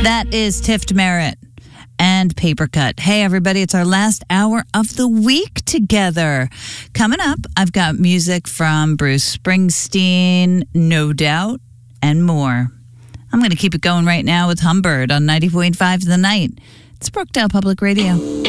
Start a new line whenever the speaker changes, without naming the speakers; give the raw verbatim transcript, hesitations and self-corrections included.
That is Tift Merritt and Paper Cut. Hey, everybody, it's our last hour of the week together. Coming up, I've got music from Bruce Springsteen, No Doubt, and more. I'm going to keep it going right now with Humbird on ninety point five The Night. It's Brookdale Public Radio.